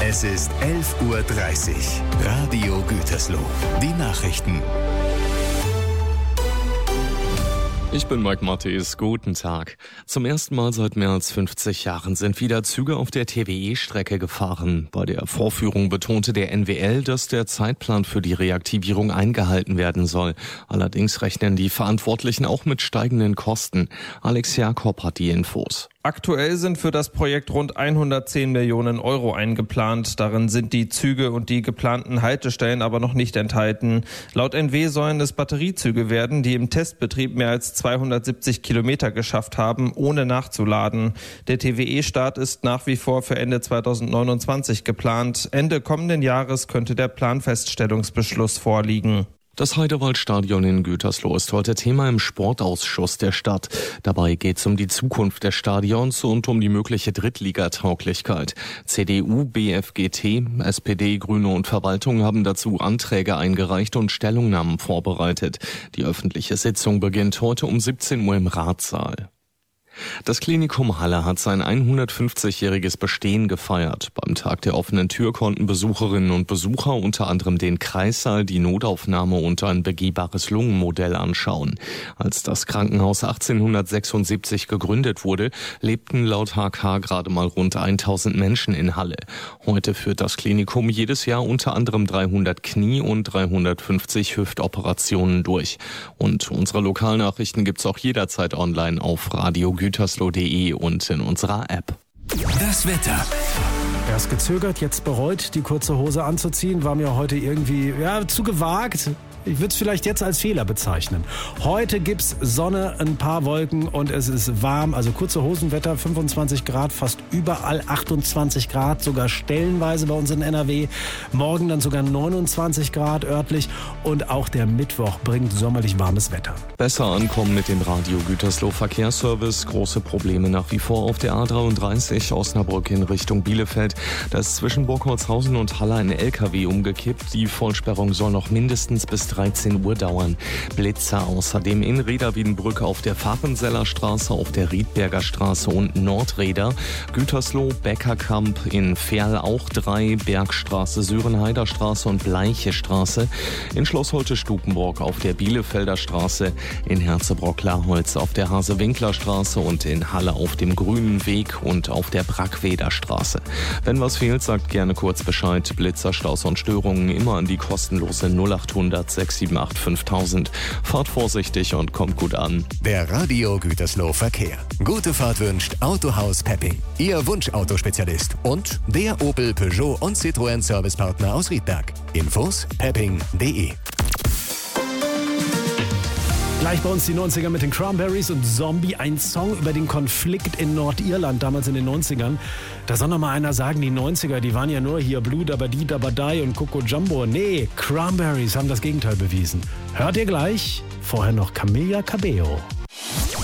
Es ist 11:30 Uhr. Radio Gütersloh. Die Nachrichten. Ich bin Mike Mattis, guten Tag. Zum ersten Mal seit mehr als 50 Jahren sind wieder Züge auf der TWE-Strecke gefahren. Bei der Vorführung betonte der NWL, dass der Zeitplan für die Reaktivierung eingehalten werden soll. Allerdings rechnen die Verantwortlichen auch mit steigenden Kosten. Alex Jakob hat die Infos. Aktuell sind für das Projekt rund 110 Millionen Euro eingeplant. Darin sind die Züge und die geplanten Haltestellen aber noch nicht enthalten. Laut NW sollen es Batteriezüge werden, die im Testbetrieb mehr als 270 Kilometer geschafft haben, ohne nachzuladen. Der TWE-Start ist nach wie vor für Ende 2029 geplant. Ende kommenden Jahres könnte der Planfeststellungsbeschluss vorliegen. Das Heidewaldstadion in Gütersloh ist heute Thema im Sportausschuss der Stadt. Dabei geht es um die Zukunft des Stadions und um die mögliche Drittligatauglichkeit. CDU, BFGT, SPD, Grüne und Verwaltung haben dazu Anträge eingereicht und Stellungnahmen vorbereitet. Die öffentliche Sitzung beginnt heute um 17 Uhr im Ratssaal. Das Klinikum Halle hat sein 150-jähriges Bestehen gefeiert. Beim Tag der offenen Tür konnten Besucherinnen und Besucher unter anderem den Kreissaal, die Notaufnahme und ein begehbares Lungenmodell anschauen. Als das Krankenhaus 1876 gegründet wurde, lebten laut HK gerade mal rund 1000 Menschen in Halle. Heute führt das Klinikum jedes Jahr unter anderem 300 Knie- und 350 Hüftoperationen durch. Und unsere Lokalnachrichten gibt's auch jederzeit online auf radiogütersloh.de und in unserer App. Das Wetter. Erst gezögert, jetzt bereut, die kurze Hose anzuziehen, war mir heute irgendwie zu gewagt. Ich würde es vielleicht jetzt als Fehler bezeichnen. Heute gibt's Sonne, ein paar Wolken und es ist warm. Also kurze Hosenwetter, 25 Grad, fast überall 28 Grad, sogar stellenweise bei uns in NRW. Morgen dann sogar 29 Grad örtlich und auch der Mittwoch bringt sommerlich warmes Wetter. Besser ankommen mit dem Radio Gütersloh Verkehrsservice. Große Probleme nach wie vor auf der A33 Osnabrück in Richtung Bielefeld. Da ist zwischen Burgholzhausen und Halle ein LKW umgekippt. Die Vollsperrung soll noch mindestens bis 13 Uhr dauern. Blitzer außerdem in Reda-Wiedenbrück auf der Fahrenseller Straße, auf der Riedberger Straße und Nordreda. Gütersloh, Beckerkamp, in Ferl auch 3, Bergstraße, Sörenheider Straße und Bleiche Straße. In Schloss Holte-Stukenburg auf der Bielefelder Straße, in Herzebrock-Laholz auf der Hase-Winkler Straße und in Halle auf dem Grünen Weg und auf der Brackweder Straße. Wenn was fehlt, sagt gerne kurz Bescheid. Blitzer, Staus und Störungen immer an die kostenlose 0800 678 5000. Fahrt vorsichtig und kommt gut an. Der Radio Gütersloh Verkehr. Gute Fahrt wünscht Autohaus Pepping. Ihr Wunschautospezialist und der Opel, Peugeot und Citroën Servicepartner aus Riedberg. Infos pepping.de. Gleich bei uns die 90er mit den Cranberries und Zombie, ein Song über den Konflikt in Nordirland, damals in den 90ern. Da soll noch mal einer sagen, die 90er, die waren ja nur hier Blue Dabadi Dabadai und Coco Jumbo. Nee, Cranberries haben das Gegenteil bewiesen. Hört ihr gleich? Vorher noch Camilla Cabello.